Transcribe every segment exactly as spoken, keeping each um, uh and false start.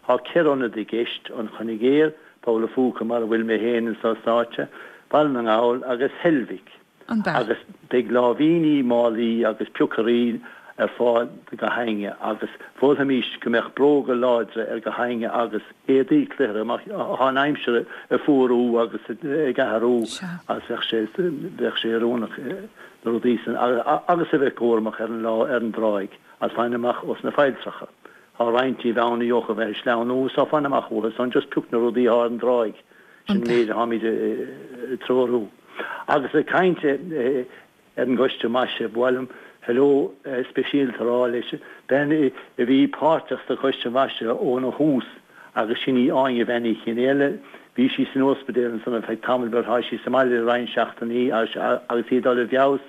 há ceanna de gist an chunigéir Paula Fúca mar bhfuil mé héanaan sa státe ball na ngáil agus helvig agus beag láhíní málaí agus piúcarí ar fáil go hainge agus fótha míis go meach bróga láidre ar go hainge agus éadaí cléire há aimsere a fuú agus gaharú as bheith sé bheith sé rónach rodísan agus a bheith córamach ar an lá ar an dráig as fáinneach os na feiltracha. Há reinintí bheanna jocha bheith sleanú sa fannaach bhua san just puc na rudí á an dráig sin méidir haid trórú. Agus a cainte ar an goiste meise bhilm hello spesial tará leis ben a bhí páteach a goiste meise ó na hús agus sinní áine bhennig chinnéile bhí si san ospedéan san fe tamilbert há si Somália rein seachtaní agus iad a bheas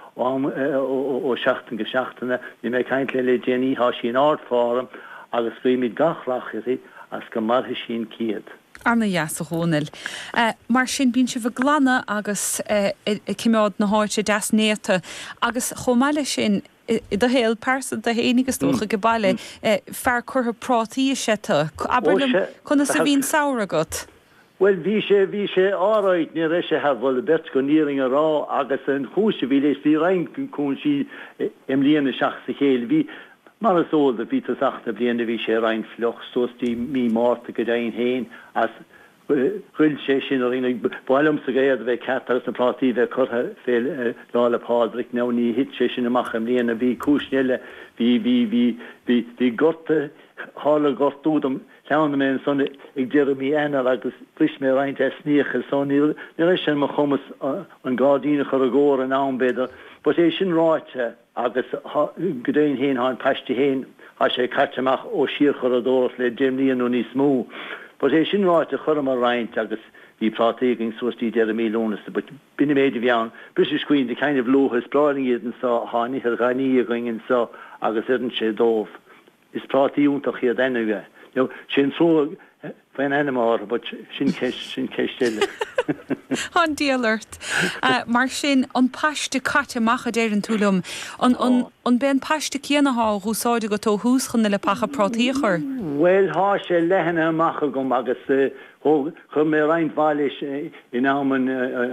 ó seachtain go seachtainna ní mé caiint le le déanaí há sin ardfám agus réimiid gachrachí as go marthe sin ciad. Anna Jas a hónil. Uh, mar sin bín se bh glanna agus uh, cimrád na háirte deas néta agus chomáile sin i do héal persa de hénigus dúcha go bailile fear chutha prátaí seta chuna sa bhín saoire agat. Well, bhí sé bhí sé áráid ní réise ha bhil bet go níring a rá agus an chúise bhí leis bhí rein chun si im líana seach sa chéil bhí mar is óil a bhí achta bliana bhí sé rein floch sóstí mí máta go daon héin as chuil sé sin a rinne bhilm sa géad bheith cetar na prátaí bheith chutha fé lála pádric ná ní hit sé sin amach am líana bhí cúsneile bhí bhí bhí bhí bhí gorta hála gortúdam Leanna mé son ag Jeremy Enna agus bris mé reint es sníocha son ní éis sin mo chumas an gádíine chu a ggóir an ámbéidir, but é sin ráite agus godéin héin há an peiste héin há sé caiteach ó siar chur a dóras le déimlíonú ní smó, but é sin ráite chur mar reint agus hí prátéing sotí Jeremy Lónas, but binne méidir bhean British Queen de kind of lochas bráing iad an sa hání ar ganí a going sa agus an sé dómh. Is prátíúntaach iad enige. No, sin so fan animal, but sin kesh sin kesh still. On the alert. Uh, mar sin on paiste catte macha déir an túlum on on on ben paiste céanna húsáide go tó hús chun le pacha prátíochar. Well, há sé lehanna macha gom agus ho chum mé reint bhailis in am an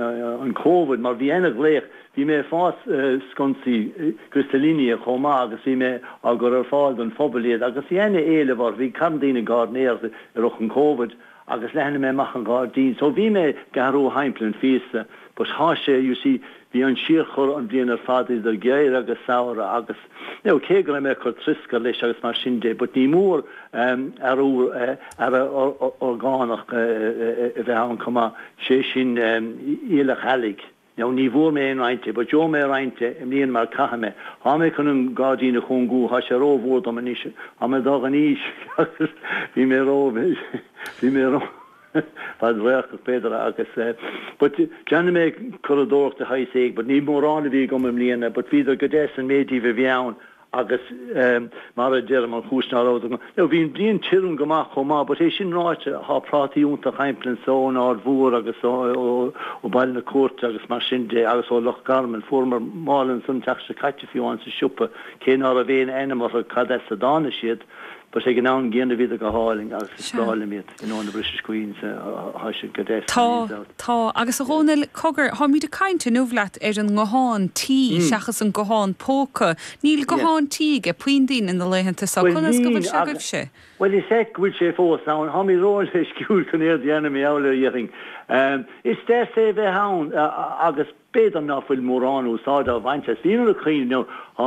an COVID mar bhí enna léich bhí mé fás sconsaí crystalliní a chomá agus bhí mé a gur ar fáil an fphobaliad agus i enna éile bhar bhí cardína gardnéir ar an COVID agus lehanna mé mach an gardín, so bhí mé garú heimplan fiasta, but há sé, you see, bhí an siar chur an bblion ar fadaí ar géir agus saoire agus no cé go mé chu trisca leis agus mar sin dé, but ní mór arú ar orgánach bheith an cumá sé sin ílach heilig. No, ní bhór mé reinte, but jo mé reinte im líon mar caime. Há mé chun an gádína chungú há sé róhór am aníise, há mé dag an níis bhí mé ró bhí mé ró Bad réach Pedro agus but Janna mé corridor de haisig, but ní mórrána bhí gom im líana, but hí go dé an médí bhí bheann agus mar a dearm an chúsná. No, bhín blion tíún gomach chomá, but é sin ráite há prátíúnta heimplan són á bhór agus ó bail na cuat agus mar sin dé agus ó Loch Garman formar málan san teachta caite fiúáin sa siúpa cé ná a bhéon enamar a cad a dána siad. But I can now get a bit of a hauling as a limit, you know, in the British Queens, I should get that. Ta, ta, agus a hónil cogger, ha mi de kainte nuvlat er an gohan tí, seachas an gohan póca, níl gohan tí ge puindín in the leihananta sa, conas go bhil se gibh se? Well, is ec bhil sé fós, now, ha mi róin sé sciúil chun éir the enemy ála yering. Is there sé bheith haun, agus beidir ná fuil móránú sáda bhaintes. Bhíon a chin nó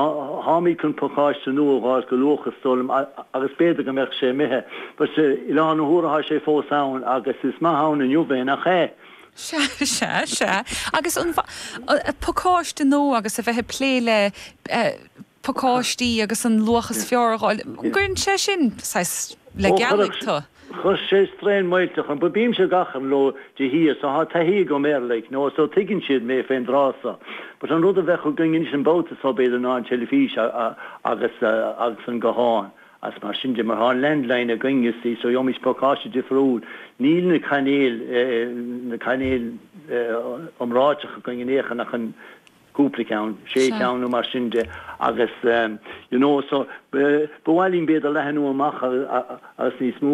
há mí chun pocáiste nó bhás go lochas stolam agus beidir go meach sé mithe, but i lán thuairtha sé fós ann agus is maithán an jubhéin a ché. Se, se, se. Agus an pocáiste nó agus a bheith pléile pokáistí agus an luchas fearráil. Gurn sé sin le gealaigh Chus sé strain maiilteach an, but bím se gachan lo de hí, so ha tahí go mér leik, no, so tiggin siad mé féin drása. But an rud a bheith chu gingin sin bóta so beidir ná an telefís agus agus an goháin. As mar sin de mar há landline a gingisi, so jomis pokáiste difrúd. Níl na canéil, na canéil omráiteach a gingin échan nach an cúplicán, sé ceann nó mar sin de agus, you know, so bhhailín beidir lehanú amach as ní smú